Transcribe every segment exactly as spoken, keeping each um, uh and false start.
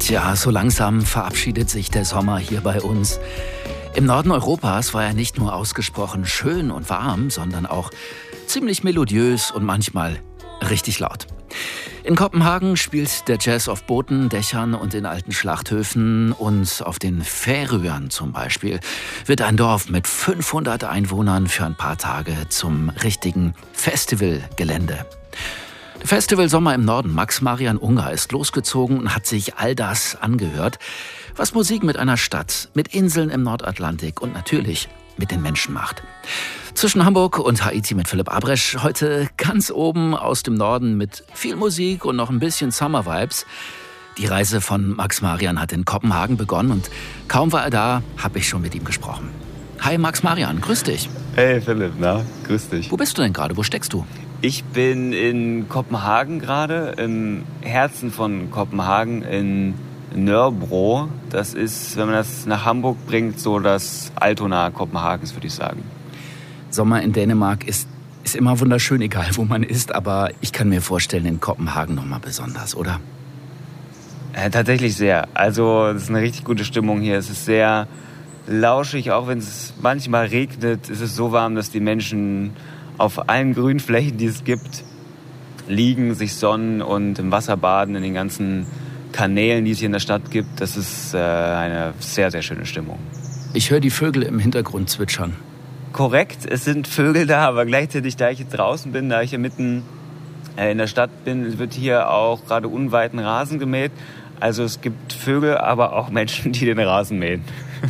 Tja, so langsam verabschiedet sich der Sommer hier bei uns. Im Norden Europas war er nicht nur ausgesprochen schön und warm, sondern auch ziemlich melodiös und manchmal richtig laut. In Kopenhagen spielt der Jazz auf Booten, Dächern und in alten Schlachthöfen. Und auf den Färöern zum Beispiel wird ein Dorf mit fünfhundert Einwohnern für ein paar Tage zum richtigen Festivalgelände. Der Festival Sommer im Norden, Max Marian Unger, ist losgezogen und hat sich all das angehört, was Musik mit einer Stadt, mit Inseln im Nordatlantik und natürlich mit den Menschen macht. Zwischen Hamburg und Haiti mit Philipp Abresch, heute ganz oben aus dem Norden mit viel Musik und noch ein bisschen Summer Vibes. Die Reise von Max Marian hat in Kopenhagen begonnen und kaum war er da, habe ich schon mit ihm gesprochen. Hi Max Marian, grüß dich. Hey Philipp, na, grüß dich. Wo bist du denn gerade? Wo steckst du? Ich bin in Kopenhagen gerade, im Herzen von Kopenhagen, in Nørrebro. Das ist, wenn man das nach Hamburg bringt, so das Altona Kopenhagens, würde ich sagen. Sommer in Dänemark ist, ist immer wunderschön, egal wo man ist, aber ich kann mir vorstellen, in Kopenhagen nochmal besonders, oder? Äh, tatsächlich sehr. Also es ist eine richtig gute Stimmung hier. Es ist sehr lauschig, auch wenn es manchmal regnet, ist es so warm, dass die Menschen auf allen grünen Flächen, die es gibt, liegen, sich sonnen und im Wasser baden, in den ganzen Kanälen, die es hier in der Stadt gibt. Das ist äh, eine sehr, sehr schöne Stimmung. Ich höre die Vögel im Hintergrund zwitschern. Korrekt, es sind Vögel da, aber gleichzeitig, da ich jetzt draußen bin, da ich hier mitten äh, in der Stadt bin, wird hier auch gerade unweit ein Rasen gemäht. Also es gibt Vögel, aber auch Menschen, die den Rasen mähen.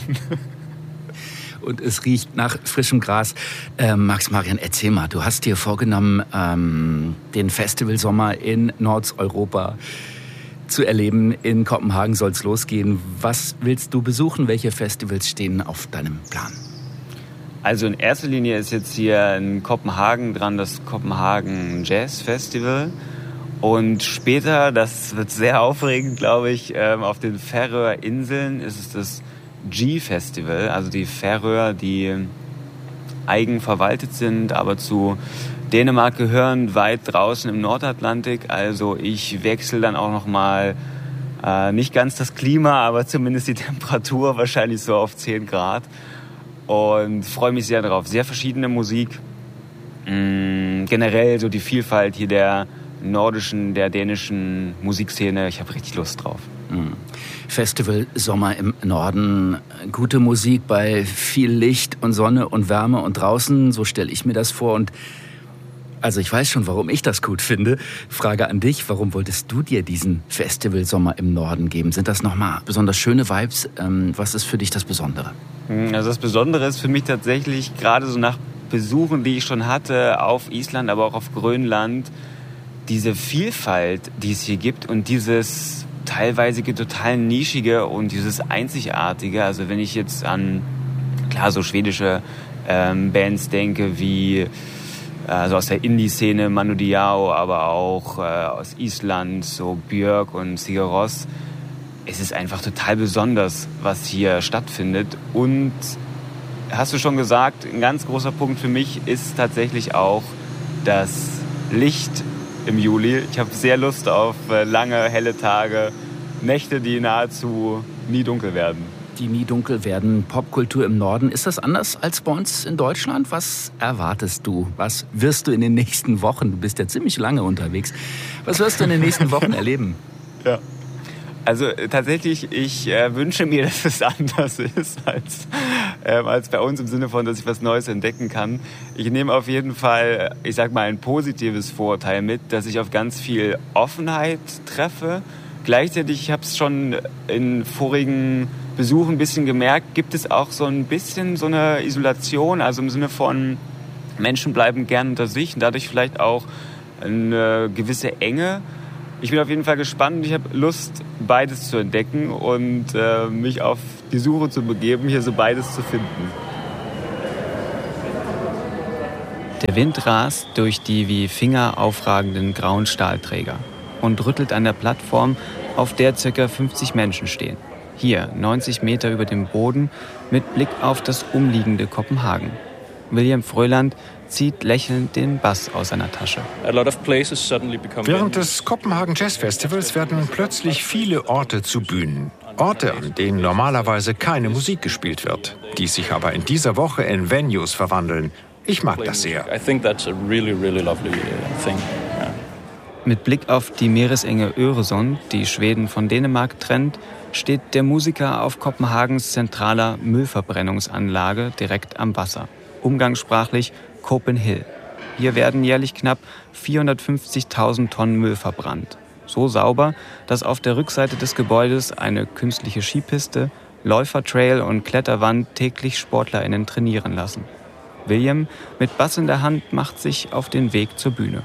Und es riecht nach frischem Gras. Äh, Max Marian, erzähl mal, du hast dir vorgenommen, ähm, den Festivalsommer in Nordeuropa zu erleben. In Kopenhagen soll es losgehen. Was willst du besuchen? Welche Festivals stehen auf deinem Plan? Also in erster Linie ist jetzt hier in Kopenhagen dran das Kopenhagen Jazz Festival. Und später, das wird sehr aufregend, glaube ich, ähm, auf den Færøer Inseln ist es das G-Festival, also die Färöer, die eigen verwaltet sind, aber zu Dänemark gehören, weit draußen im Nordatlantik. Also ich wechsle dann auch nochmal äh, nicht ganz das Klima, aber zumindest die Temperatur, wahrscheinlich so auf zehn Grad. Und freue mich sehr darauf. Sehr verschiedene Musik. Mm, generell so die Vielfalt hier der nordischen, der dänischen Musikszene. Ich habe richtig Lust drauf. Mhm. Festival Sommer im Norden, gute Musik bei viel Licht und Sonne und Wärme und draußen, so stelle ich mir das vor. Und also ich weiß schon, warum ich das gut finde. Frage an dich, warum wolltest du dir diesen Festival Sommer im Norden geben? Sind das nochmal besonders schöne Vibes? Ähm, was ist für dich das Besondere? Also das Besondere ist für mich tatsächlich, gerade so nach Besuchen, die ich schon hatte auf Island, aber auch auf Grönland, diese Vielfalt, die es hier gibt und dieses teilweise total nischige und dieses Einzigartige. Also wenn ich jetzt an, klar, so schwedische ähm, Bands denke, wie also aus der Indie-Szene Manu Diao, aber auch äh, aus Island, so Björk und Sigur Rós. Es ist einfach total besonders, was hier stattfindet. Und hast du schon gesagt, ein ganz großer Punkt für mich ist tatsächlich auch das Licht im Juli. Ich habe sehr Lust auf lange, helle Tage, Nächte, die nahezu nie dunkel werden. Die nie dunkel werden, Popkultur im Norden. Ist das anders als bei uns in Deutschland? Was erwartest du? Was wirst du in den nächsten Wochen? Du bist ja ziemlich lange unterwegs. Was wirst du in den nächsten Wochen erleben? Ja. Also tatsächlich, ich äh, wünsche mir, dass es anders ist als, äh, als bei uns im Sinne von, dass ich was Neues entdecken kann. Ich nehme auf jeden Fall, ich sag mal, ein positives Vorurteil mit, dass ich auf ganz viel Offenheit treffe. Gleichzeitig, ich habe es schon in vorigen Besuchen ein bisschen gemerkt, gibt es auch so ein bisschen so eine Isolation, also im Sinne von Menschen bleiben gern unter sich und dadurch vielleicht auch eine gewisse Enge. Ich bin auf jeden Fall gespannt und ich habe Lust, beides zu entdecken und äh, mich auf die Suche zu begeben, hier so beides zu finden. Der Wind rast durch die wie Finger aufragenden grauen Stahlträger und rüttelt an der Plattform, auf der ca. fünfzig Menschen stehen. Hier, neunzig Meter über dem Boden, mit Blick auf das umliegende Kopenhagen. William Frøland, zieht lächelnd den Bass aus seiner Tasche. Während des Kopenhagen Jazz Festivals werden plötzlich viele Orte zu Bühnen. Orte, an denen normalerweise keine Musik gespielt wird, die sich aber in dieser Woche in Venues verwandeln. Ich mag das sehr. Mit Blick auf die Meeresenge Öresund, die Schweden von Dänemark trennt, steht der Musiker auf Kopenhagens zentraler Müllverbrennungsanlage direkt am Wasser. Umgangssprachlich Copenhill. Hier werden jährlich knapp vierhundertfünfzigtausend Tonnen Müll verbrannt. So sauber, dass auf der Rückseite des Gebäudes eine künstliche Skipiste, Läufertrail und Kletterwand täglich SportlerInnen trainieren lassen. William, mit Bass in der Hand, macht sich auf den Weg zur Bühne.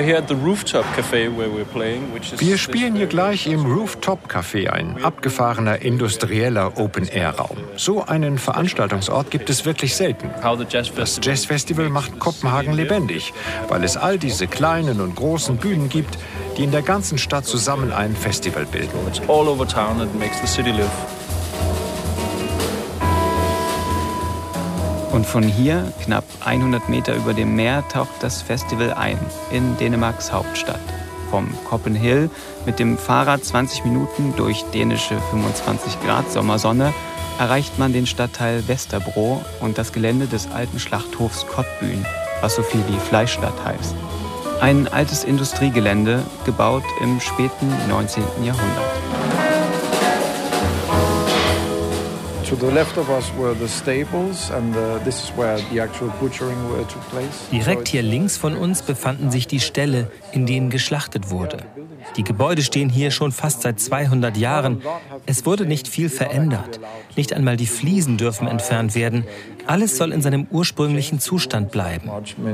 Wir spielen hier gleich im Rooftop Café, ein abgefahrener industrieller Open-Air-Raum. So einen Veranstaltungsort gibt es wirklich selten. Das Jazzfestival macht Kopenhagen lebendig, weil es all diese kleinen und großen Bühnen gibt, die in der ganzen Stadt zusammen ein Festival bilden. Und von hier, knapp hundert Meter über dem Meer, taucht das Festival ein, in Dänemarks Hauptstadt. Vom Copenhill mit dem Fahrrad zwanzig Minuten durch dänische fünfundzwanzig Grad Sommersonne erreicht man den Stadtteil Vesterbro und das Gelände des alten Schlachthofs Kottbyen, was so viel wie Fleischstadt heißt. Ein altes Industriegelände, gebaut im späten neunzehnten Jahrhundert. Direkt hier links von uns befanden sich die Ställe, in denen geschlachtet wurde. Die Gebäude stehen hier schon fast seit zweihundert Jahren. Es wurde nicht viel verändert. Nicht einmal die Fliesen dürfen entfernt werden. Alles soll in seinem ursprünglichen Zustand bleiben.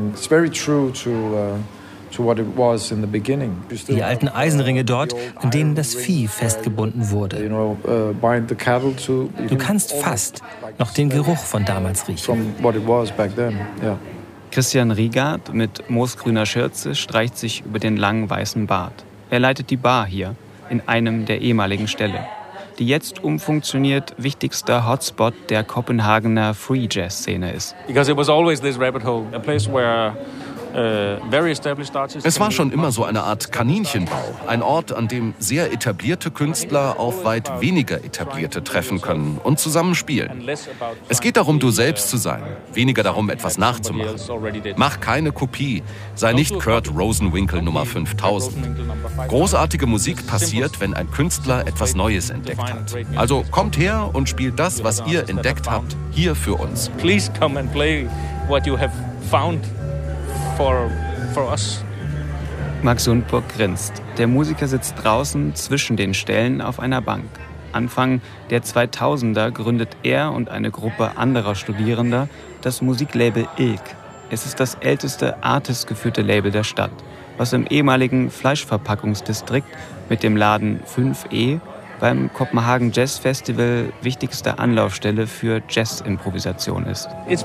Die alten Eisenringe dort, an denen das Vieh festgebunden wurde. Du kannst fast noch den Geruch von damals riechen. Christian Riegard mit moosgrüner Schürze streicht sich über den langen weißen Bart. Er leitet die Bar hier, in einem der ehemaligen Ställe. Die jetzt umfunktioniert wichtigster Hotspot der Kopenhagener Free Jazz Szene ist. Because it was always this rabbit hole, a place where Es war schon immer so eine Art Kaninchenbau, ein Ort, an dem sehr etablierte Künstler auf weit weniger etablierte treffen können und zusammen spielen. Es geht darum, du selbst zu sein, weniger darum, etwas nachzumachen. Mach keine Kopie, sei nicht Kurt Rosenwinkel Nummer fünftausend. Großartige Musik passiert, wenn ein Künstler etwas Neues entdeckt hat. Also kommt her und spielt das, was ihr entdeckt habt, hier für uns. Please come and play what you have found. For, for us. Max Sundburg grinst. Der Musiker sitzt draußen zwischen den Ställen auf einer Bank. Anfang der zweitausender gründet er und eine Gruppe anderer Studierender das Musiklabel Ilk. Es ist das älteste Artist-geführte Label der Stadt, was im ehemaligen Fleischverpackungsdistrikt mit dem Laden fünf E beim Kopenhagen Jazz Festival wichtigste Anlaufstelle für Jazz-Improvisation ist. Es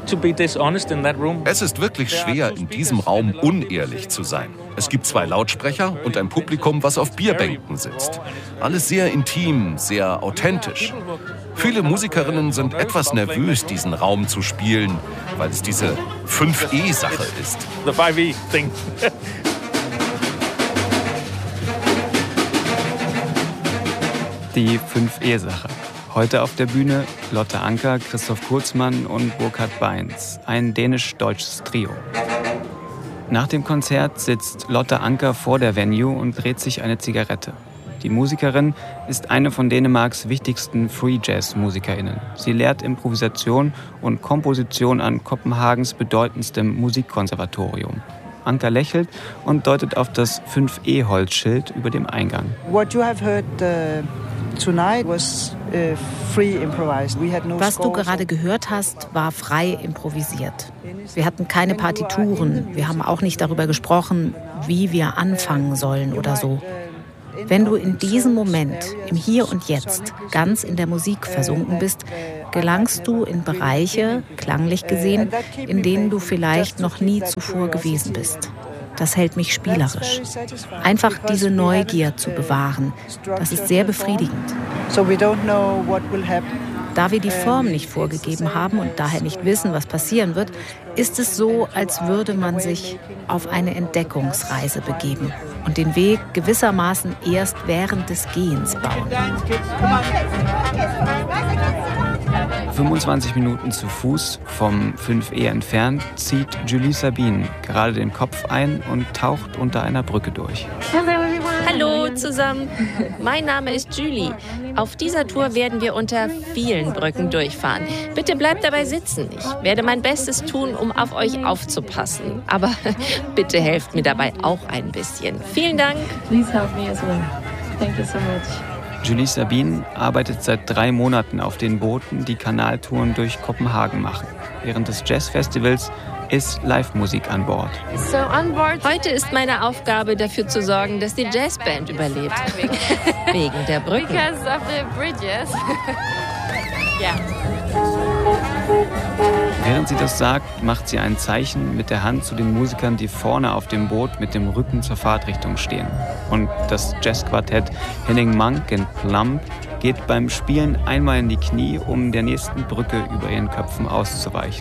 ist wirklich schwer, in diesem Raum unehrlich zu sein. Es gibt zwei Lautsprecher und ein Publikum, was auf Bierbänken sitzt. Alles sehr intim, sehr authentisch. Viele Musikerinnen sind etwas nervös, diesen Raum zu spielen, weil es diese fünf E Sache ist. The five E thing. Die fünf E Sache. Heute auf der Bühne Lotte Anker, Christoph Kurzmann und Burkhard Beins, ein dänisch-deutsches Trio. Nach dem Konzert sitzt Lotte Anker vor der Venue und dreht sich eine Zigarette. Die Musikerin ist eine von Dänemarks wichtigsten Free-Jazz-MusikerInnen. Sie lehrt Improvisation und Komposition an Kopenhagens bedeutendstem Musikkonservatorium. Anker lächelt und deutet auf das fünf E Holzschild über dem Eingang. What you have heard, uh Was du gerade gehört hast, war frei improvisiert. Wir hatten keine Partituren. Wir haben auch nicht darüber gesprochen, wie wir anfangen sollen oder so. Wenn du in diesem Moment, im Hier und Jetzt, ganz in der Musik versunken bist, gelangst du in Bereiche, klanglich gesehen, in denen du vielleicht noch nie zuvor gewesen bist. Das hält mich spielerisch. Einfach diese Neugier zu bewahren, das ist sehr befriedigend. Da wir die Form nicht vorgegeben haben und daher nicht wissen, was passieren wird, ist es so, als würde man sich auf eine Entdeckungsreise begeben und den Weg gewissermaßen erst während des Gehens bauen. fünfundzwanzig Minuten zu Fuß vom fünf E entfernt zieht Julie Sabine gerade den Kopf ein und taucht unter einer Brücke durch. Hallo zusammen, mein Name ist Julie. Auf dieser Tour werden wir unter vielen Brücken durchfahren. Bitte bleibt dabei sitzen. Ich werde mein Bestes tun, um auf euch aufzupassen. Aber bitte helft mir dabei auch ein bisschen. Vielen Dank. Please help me as well. Thank you so much. Julie Sabine arbeitet seit drei Monaten auf den Booten, die Kanaltouren durch Kopenhagen machen. Während des Jazzfestivals ist Live-Musik an Bord. So on board. Heute ist meine Aufgabe, dafür zu sorgen, dass die Jazzband überlebt. Wegen der Brücken. Because of the bridges. Ja. Während sie das sagt, macht sie ein Zeichen mit der Hand zu den Musikern, die vorne auf dem Boot mit dem Rücken zur Fahrtrichtung stehen. Und das Jazzquartett Henning Monk and Plumb geht beim Spielen einmal in die Knie, um der nächsten Brücke über ihren Köpfen auszuweichen.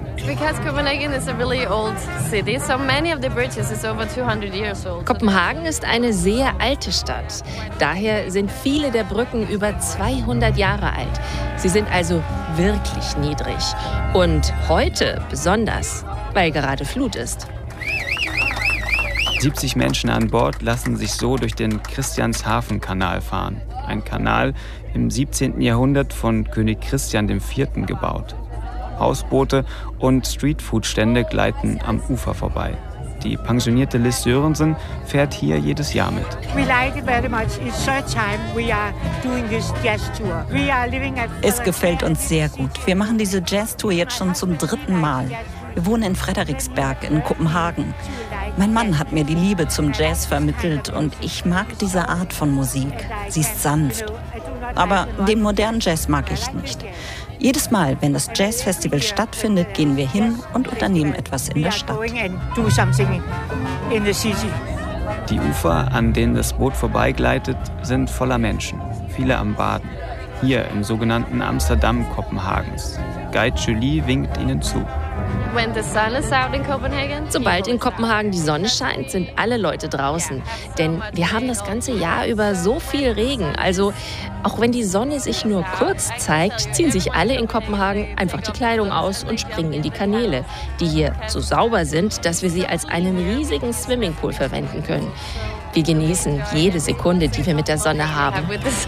Kopenhagen ist eine sehr alte Stadt. Daher sind viele der Brücken über zweihundert Jahre alt. Sie sind also wirklich niedrig. Und heute besonders, weil gerade Flut ist. siebzig Menschen an Bord lassen sich so durch den Christianshafen-Kanal fahren. Ein Kanal im siebzehnten Jahrhundert von König Christian der Vierte gebaut. Hausboote und Streetfood-Stände gleiten am Ufer vorbei. Die pensionierte Liz Sörensen fährt hier jedes Jahr mit. Es gefällt uns sehr gut. Wir machen diese Jazztour jetzt schon zum dritten Mal. Wir wohnen in Frederiksberg in Kopenhagen. Mein Mann hat mir die Liebe zum Jazz vermittelt und ich mag diese Art von Musik. Sie ist sanft. Aber den modernen Jazz mag ich nicht. Jedes Mal, wenn das Jazzfestival stattfindet, gehen wir hin und unternehmen etwas in der Stadt. Die Ufer, an denen das Boot vorbeigleitet, sind voller Menschen. Viele am Baden. Hier im sogenannten Amsterdam Kopenhagens. Guide Julie winkt ihnen zu. Sobald in Kopenhagen die Sonne scheint, sind alle Leute draußen. Denn wir haben das ganze Jahr über so viel Regen. Also auch wenn die Sonne sich nur kurz zeigt, ziehen sich alle in Kopenhagen einfach die Kleidung aus und springen in die Kanäle, die hier so sauber sind, dass wir sie als einen riesigen Swimmingpool verwenden können. Wir genießen jede Sekunde, die wir mit der Sonne haben.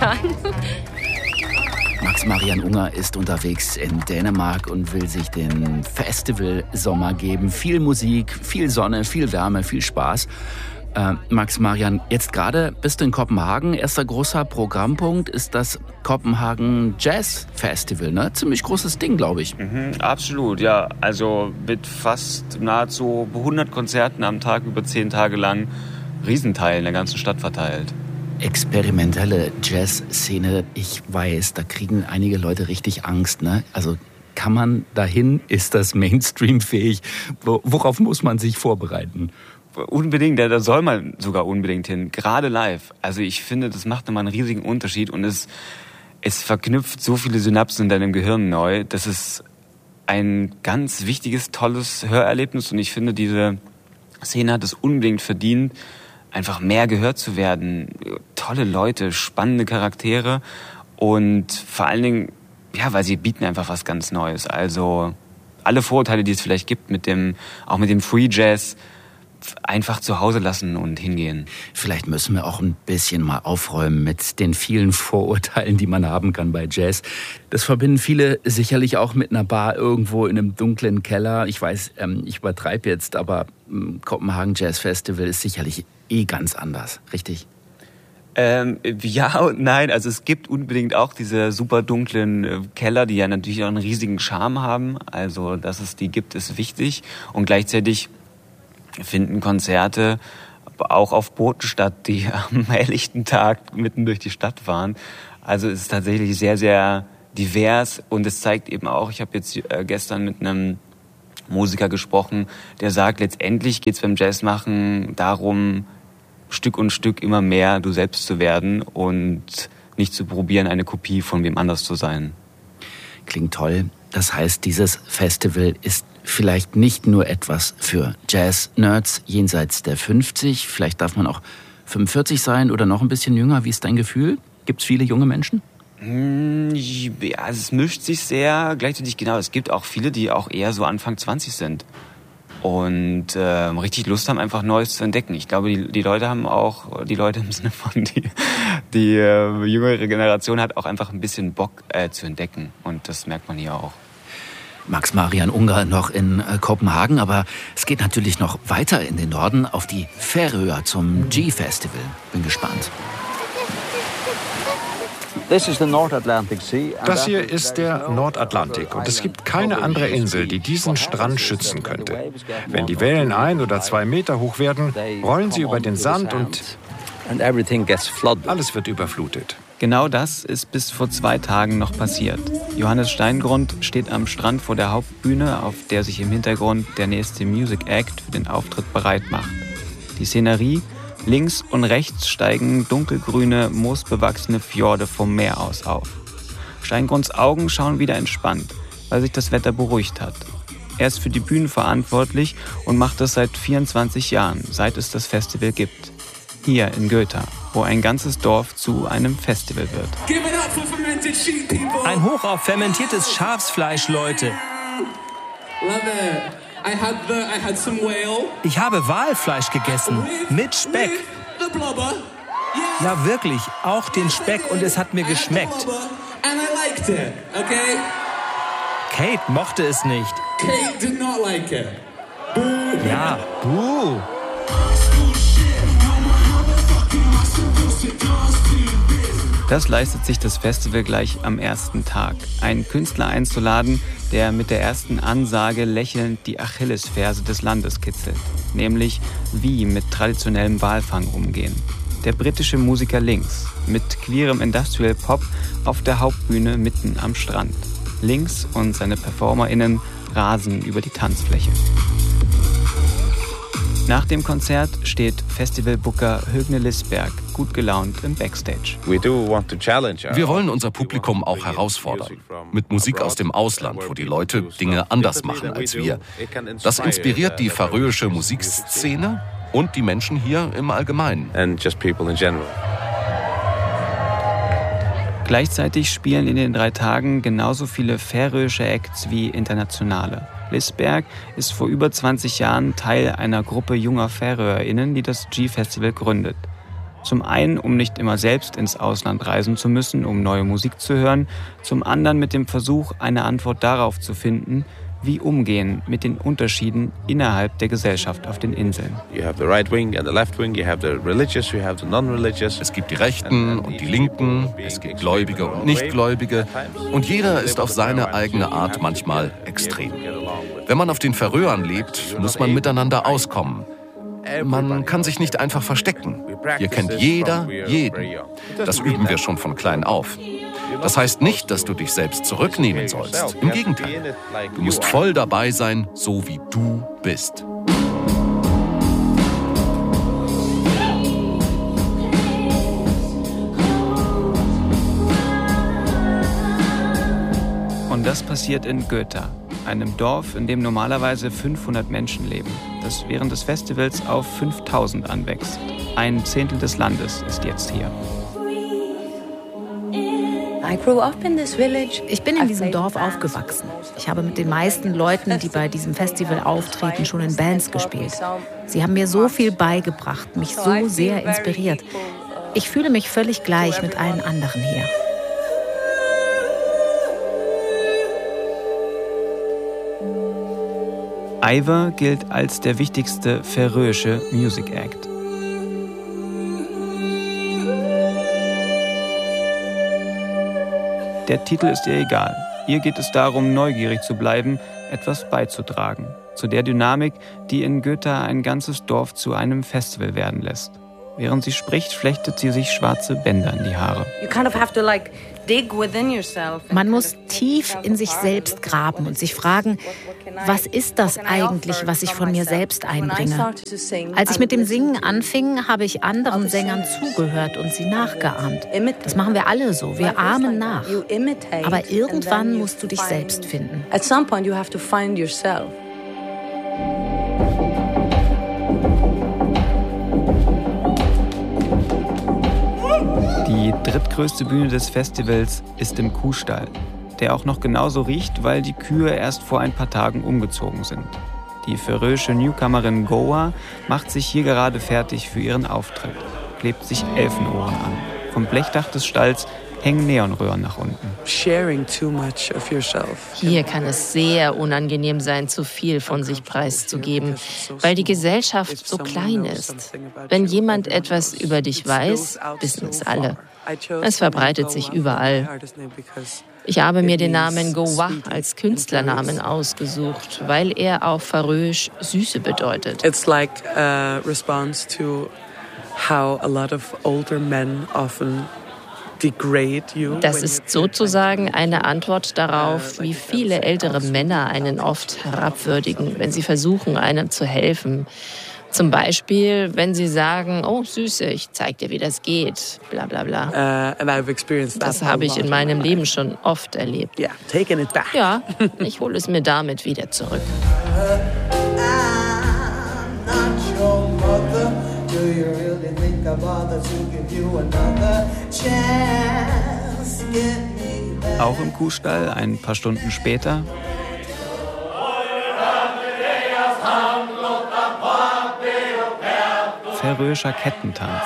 Max-Marian Unger ist unterwegs in Dänemark und will sich den Festival-Sommer geben. Viel Musik, viel Sonne, viel Wärme, viel Spaß. Äh, Max-Marian, jetzt gerade bist du in Kopenhagen. Erster großer Programmpunkt ist das Kopenhagen Jazz Festival, ne? Ziemlich großes Ding, glaube ich. Mhm, absolut, ja. Also mit fast nahezu hundert Konzerten am Tag über zehn Tage lang. Riesenteil in der ganzen Stadt verteilt. Experimentelle Jazz-Szene, ich weiß, da kriegen einige Leute richtig Angst, ne? Also kann man dahin? Ist das Mainstream-fähig? Worauf muss man sich vorbereiten? Unbedingt, da soll man sogar unbedingt hin, gerade live. Also ich finde, das macht nochmal einen riesigen Unterschied und es, es verknüpft so viele Synapsen in deinem Gehirn neu. Das ist ein ganz wichtiges, tolles Hörerlebnis und ich finde, diese Szene hat es unbedingt verdient, einfach mehr gehört zu werden. Tolle Leute, spannende Charaktere und vor allen Dingen, ja, weil sie bieten einfach was ganz Neues. Also alle Vorurteile, die es vielleicht gibt, mit dem, auch mit dem Free Jazz, einfach zu Hause lassen und hingehen. Vielleicht müssen wir auch ein bisschen mal aufräumen mit den vielen Vorurteilen, die man haben kann bei Jazz. Das verbinden viele sicherlich auch mit einer Bar irgendwo in einem dunklen Keller. Ich weiß, ich übertreibe jetzt, aber Kopenhagen Jazz Festival ist sicherlich eh ganz anders, richtig? Ähm, ja und nein. Also es gibt unbedingt auch diese super dunklen äh, Keller, die ja natürlich auch einen riesigen Charme haben. Also dass es die gibt, ist wichtig. Und gleichzeitig finden Konzerte auch auf Booten statt, die am helllichten Tag mitten durch die Stadt fahren. Also es ist tatsächlich sehr, sehr divers. Und es zeigt eben auch, ich habe jetzt äh, gestern mit einem Musiker gesprochen, der sagt, letztendlich geht es beim Jazzmachen darum, Stück und Stück immer mehr du selbst zu werden und nicht zu probieren, eine Kopie von wem anders zu sein. klingt toll. Das heißt, dieses Festival ist vielleicht nicht nur etwas für Jazz-Nerds jenseits der fünfzig. Vielleicht darf man auch fünfundvierzig sein oder noch ein bisschen jünger. Wie ist dein Gefühl? Gibt es viele junge Menschen? Ja, also es mischt sich sehr. Gleichzeitig, genau, es gibt auch viele, die auch eher so Anfang zwanzig sind. Und äh, richtig Lust haben, einfach Neues zu entdecken. Ich glaube, die, die Leute haben auch, die Leute im Sinne von die, die äh, jüngere Generation hat auch einfach ein bisschen Bock äh, zu entdecken. Und das merkt man hier auch. Max Marian Unger noch in äh, Kopenhagen, aber es geht natürlich noch weiter in den Norden auf die Färöer zum G-Festival. Bin gespannt. Das hier ist der Nordatlantik und es gibt keine andere Insel, die diesen Strand schützen könnte. Wenn die Wellen ein oder zwei Meter hoch werden, rollen sie über den Sand und alles wird überflutet. Genau das ist bis vor zwei Tagen noch passiert. Johannes Steingrund steht am Strand vor der Hauptbühne, auf der sich im Hintergrund der nächste Music Act für den Auftritt bereit macht. Die Szenerie: links und rechts steigen dunkelgrüne, moosbewachsene Fjorde vom Meer aus auf. Steingrunds Augen schauen wieder entspannt, weil sich das Wetter beruhigt hat. Er ist für die Bühne verantwortlich und macht das seit vierundzwanzig Jahren, seit es das Festival gibt. Hier in Göta, wo ein ganzes Dorf zu einem Festival wird. Ein Hoch auf fermentiertes Schafsfleisch, Leute. Ich habe Walfleisch gegessen, mit Speck. Ja, wirklich, auch den Speck, und es hat mir geschmeckt. Kate mochte es nicht. Ja, buh. Das leistet sich das Festival gleich am ersten Tag. Einen Künstler einzuladen, der mit der ersten Ansage lächelnd die Achillesferse des Landes kitzelt. Nämlich, wie mit traditionellem Walfang umgehen. Der britische Musiker Lynx mit queerem Industrial Pop auf der Hauptbühne mitten am Strand. Lynx und seine PerformerInnen rasen über die Tanzfläche. Nach dem Konzert steht Festivalbooker Högne Lisberg gut gelaunt im Backstage. Wir wollen unser Publikum auch herausfordern. Mit Musik aus dem Ausland, wo die Leute Dinge anders machen als wir. Das inspiriert die färöische Musikszene und die Menschen hier im Allgemeinen. Gleichzeitig spielen in den drei Tagen genauso viele färöische Acts wie internationale. Lisberg ist vor über zwanzig Jahren Teil einer Gruppe junger FäröerInnen, die das G-Festival gründet. Zum einen, um nicht immer selbst ins Ausland reisen zu müssen, um neue Musik zu hören. Zum anderen mit dem Versuch, eine Antwort darauf zu finden, wie umgehen mit den Unterschieden innerhalb der Gesellschaft auf den Inseln. Es gibt die Rechten und die Linken, es gibt Gläubige und Nichtgläubige und jeder ist auf seine eigene Art manchmal extrem. Wenn man auf den Färöern lebt, muss man miteinander auskommen. Man kann sich nicht einfach verstecken. Hier kennt jeder jeden. Das üben wir schon von klein auf. Das heißt nicht, dass du dich selbst zurücknehmen sollst. Im Gegenteil. Du musst voll dabei sein, so wie du bist. Und das passiert in Göta, einem Dorf, in dem normalerweise fünfhundert Menschen leben, das während des Festivals auf fünftausend anwächst. Ein Zehntel des Landes ist jetzt hier. Ich bin in diesem Dorf aufgewachsen. Ich habe mit den meisten Leuten, die bei diesem Festival auftreten, schon in Bands gespielt. Sie haben mir so viel beigebracht, mich so sehr inspiriert. Ich fühle mich völlig gleich mit allen anderen hier. Ivar gilt als der wichtigste färöische Music Act. Der Titel ist ihr egal. Ihr geht es darum, neugierig zu bleiben, etwas beizutragen. Zu der Dynamik, die in Göta ein ganzes Dorf zu einem Festival werden lässt. Während sie spricht, flechtet sie sich schwarze Bänder in die Haare. Man muss tief in sich selbst graben und sich fragen, was ist das eigentlich, was ich von mir selbst einbringe? Als ich mit dem Singen anfing, habe ich anderen Sängern zugehört und sie nachgeahmt. Das machen wir alle so, wir ahmen nach. Aber irgendwann musst du dich selbst finden. At some point you have to find yourself. Die drittgrößte Bühne des Festivals ist im Kuhstall, der auch noch genauso riecht, weil die Kühe erst vor ein paar Tagen umgezogen sind. Die färöische Newcomerin Goa macht sich hier gerade fertig für ihren Auftritt, klebt sich Elfenohren an. Vom Blechdach des Stalls hängen Neonröhren nach unten. Hier kann es sehr unangenehm sein, zu viel von sich preiszugeben, weil die Gesellschaft so klein ist. Wenn jemand etwas über dich weiß, wissen es alle. Es verbreitet sich überall. Ich habe mir den Namen Gowa als Künstlernamen ausgesucht, weil er auf Färöisch Süße bedeutet. It's like a response to how a lot of older men often Das ist sozusagen eine Antwort darauf, wie viele ältere Männer einen oft herabwürdigen, wenn sie versuchen, einem zu helfen. Zum Beispiel, wenn sie sagen, oh Süße, ich zeig dir, wie das geht, bla bla bla. Das habe ich in meinem Leben schon oft erlebt. Ja, ich hole es mir damit wieder zurück. Auch im Kuhstall, ein paar Stunden später, färöischer Kettentanz.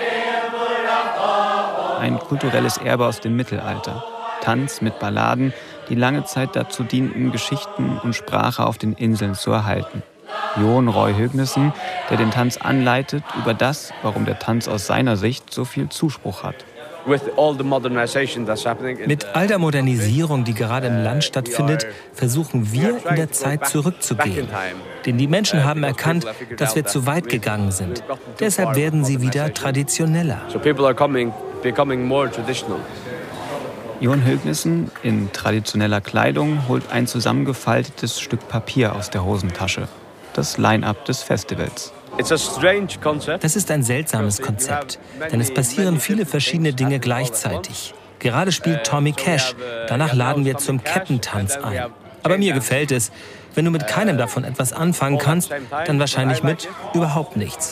Ein kulturelles Erbe aus dem Mittelalter. Tanz mit Balladen, die lange Zeit dazu dienten, Geschichten und Sprache auf den Inseln zu erhalten. Jon Roy Høgnissen, der den Tanz anleitet, über das, warum der Tanz aus seiner Sicht so viel Zuspruch hat. Mit all der Modernisierung, die gerade im Land stattfindet, versuchen wir, in der Zeit zurückzugehen. Denn die Menschen haben erkannt, dass wir zu weit gegangen sind. Deshalb werden sie wieder traditioneller. Jon Høgnissen in traditioneller Kleidung holt ein zusammengefaltetes Stück Papier aus der Hosentasche. Das Line-up des Festivals. Das ist ein seltsames Konzept, denn es passieren viele verschiedene Dinge gleichzeitig. Gerade spielt Tommy Cash, danach laden wir zum Kettentanz ein. Aber mir gefällt es. Wenn du mit keinem davon etwas anfangen kannst, dann wahrscheinlich mit überhaupt nichts.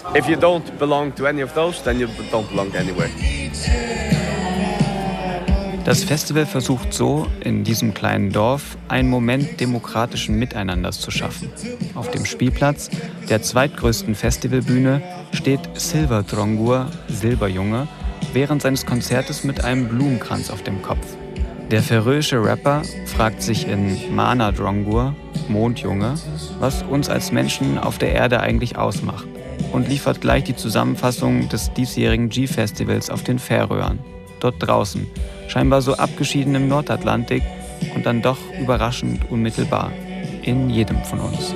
Das Festival versucht so, in diesem kleinen Dorf, einen Moment demokratischen Miteinanders zu schaffen. Auf dem Spielplatz, der zweitgrößten Festivalbühne, steht Silver Drongur, Silberjunge, während seines Konzertes mit einem Blumenkranz auf dem Kopf. Der färöische Rapper fragt sich in Mana Drongur, Mondjunge, was uns als Menschen auf der Erde eigentlich ausmacht und liefert gleich die Zusammenfassung des diesjährigen G-Festivals auf den Färöern. Dort draußen, scheinbar so abgeschieden im Nordatlantik und dann doch überraschend unmittelbar in jedem von uns.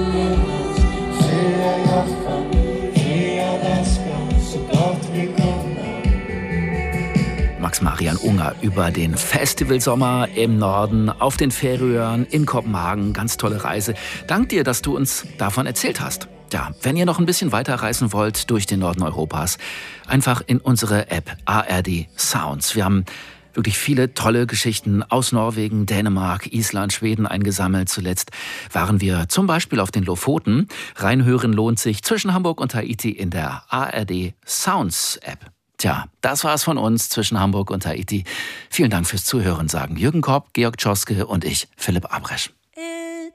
Max Marian Unger über den Festivalsommer im Norden, auf den Färöern, in Kopenhagen. Ganz tolle Reise. Dank dir, dass du uns davon erzählt hast. Ja, wenn ihr noch ein bisschen weiterreisen wollt durch den Norden Europas, einfach in unsere App A R D Sounds. Wir haben wirklich viele tolle Geschichten aus Norwegen, Dänemark, Island, Schweden eingesammelt. Zuletzt waren wir zum Beispiel auf den Lofoten. Reinhören lohnt sich zwischen Hamburg und Tahiti in der A R D Sounds App. Tja, das war's von uns zwischen Hamburg und Tahiti. Vielen Dank fürs Zuhören, sagen Jürgen Korb, Georg Tschoske und ich, Philipp Abresch.